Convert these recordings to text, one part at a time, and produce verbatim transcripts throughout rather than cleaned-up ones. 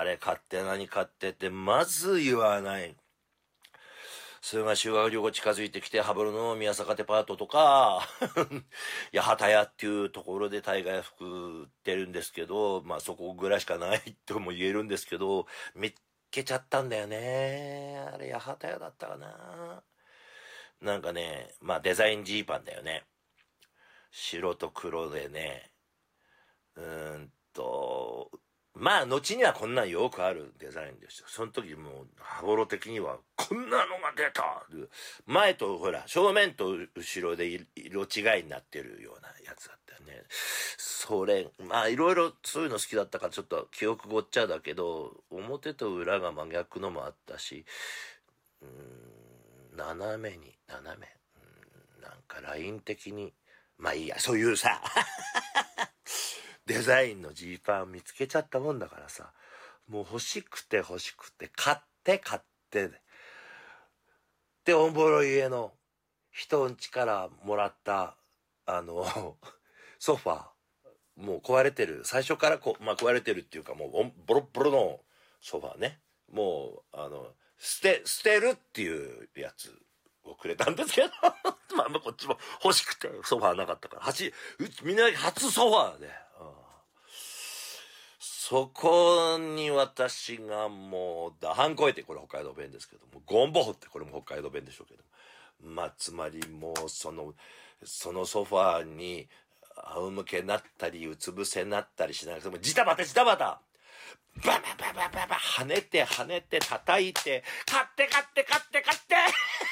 あれ買って何買ってってまず言わない。それが修学旅行近づいてきて、羽幌の宮坂デパートとか、八幡屋っていうところで大概服売ってるんですけど、まあそこぐらいしかないとも言えるんですけど、見っけちゃったんだよね。あれ八幡屋だったかな。なんかね、まあデザインジーパンだよね。白と黒でね、うーんと、まあ、後にはこんなんよくあるデザインですよ。その時もう、羽幌的には、こんなのが出た前と、ほら、正面と後ろで色違いになってるようなやつだったよね。それ、まあ、いろいろそういうの好きだったからちょっと記憶ごっちゃだけど、表と裏が真逆のもあったし、うーん、斜めに、斜め、うーん、なんかライン的に、まあいいや、そういうさ、デザインのジーパン見つけちゃったもんだからさ、もう欲しくて欲しくて、買って買って、で、おんぼろ家の人ん家からもらった、あの、ソファー、もう壊れてる、最初からこ、まあ、壊れてるっていうかもう、ボロッボロのソファーね。もう、あの、捨て、捨てるっていうやつをくれたんですけど、まあまあこっちも欲しくてソファーなかったから、はち、うち、みんな初ソファーで、うん、そこに私がもう、だはんこえて、これ北海道弁ですけども、ゴンボホってこれも北海道弁でしょうけども、まあ、つまりもう、その、そのソファーに、仰向けになったり、うつ伏せになったりしながら、もうジタバタジタバタババババババ跳ねて跳ねて叩いて、買って買って買って買って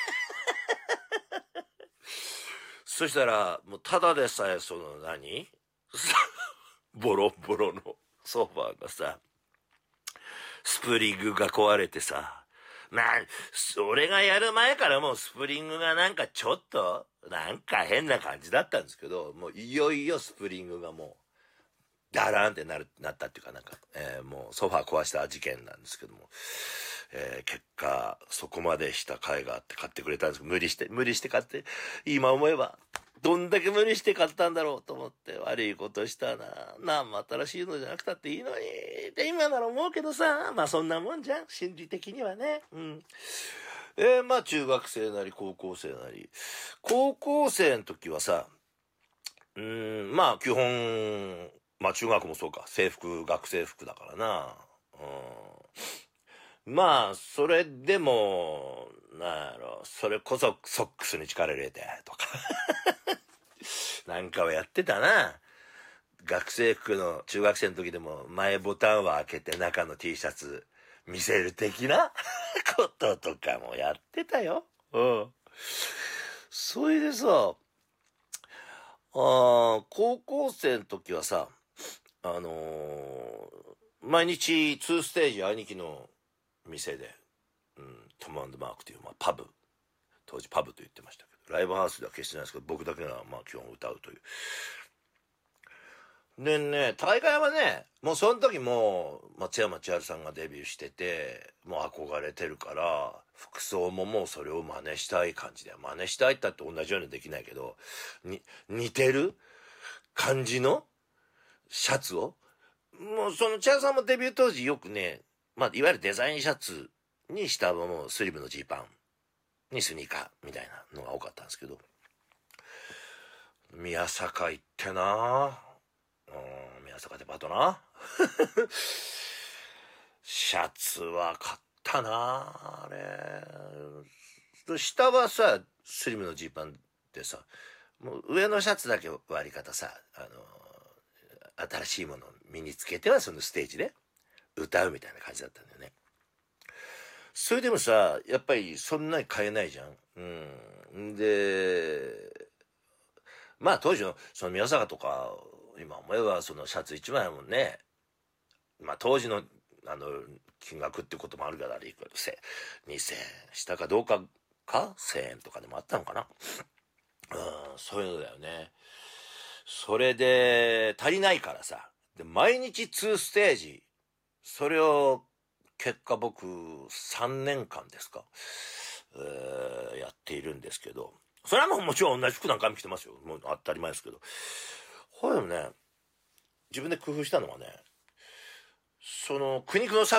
そしたら、もうただでさえその何ボロボロのソファーがさ、スプリングが壊れてさ、まあ、それがやる前からもうスプリングがなんかちょっと、なんか変な感じだったんですけど、もういよいよスプリングがもう、ダラーンってなる、なったっていうかなんか、えー、もうソファー壊した事件なんですけども、えー、結果、そこまでした甲斐があって買ってくれたんですけど、無理して、無理して買って、今思えば、どんだけ無理して買ったんだろうと思って悪いことしたな。なんも新しいのじゃなくたっていいのに。って今なら思うけどさ、まあそんなもんじゃん。心理的にはね。うん。えー、まあ中学生なり高校生なり。高校生の時はさ、うーん、まあ基本、まあ中学もそうか。制服、学生服だからな。うん。まあ、それでも、なんやろ、それこそソックスに力入れて、とか。なんかはやってたな。学生服の中学生の時でも前ボタンは開けて中の T シャツ見せる的なこととかもやってたよ。うん。それでさ、あー高校生の時はさ、あのー、毎日ツーステージ兄貴の店で、うん、トム&マークという、まあ、パブ。当時パブと言ってましたけど、ライブハウスでは決してないですけど、僕だけがまあ基本歌うという。でね、大会はね、もうその時もう松山千春さんがデビューしてて、もう憧れてるから、服装ももうそれを真似したい感じで、真似したいったって同じようにできないけど、に、似てる感じのシャツを、もうその千春さんもデビュー当時よくね、まあいわゆるデザインシャツに下はもうスリムのジーパンにスニーカーみたいなのが多かったんですけど、宮坂行ってなぁ。うん、宮坂デパートな。シャツは買ったなぁ、あれ。下はさ、スリムのジーパンでさ、もう上のシャツだけ割り方さ、あの、新しいものを身につけてはそのステージで歌うみたいな感じだったんだよね。それでもさ、やっぱりそんなに買えないじゃん。うん。で、まあ当時のその宮坂とか、今思えばそのシャツ一枚もんね、まあ当時のあの金額ってこともあるからいくらせにせんえんしたかどうかかせんえんとかでもあったのかな。うん、そういうのだよね。それで足りないからさ、で毎日ツーステージ、それを結果僕さんねんかんですか、えー、やっているんですけど、それはもうもちろん同じ服なんかも着てますよ。もう当たり前ですけど。これでもね、自分で工夫したのはね、その苦肉の策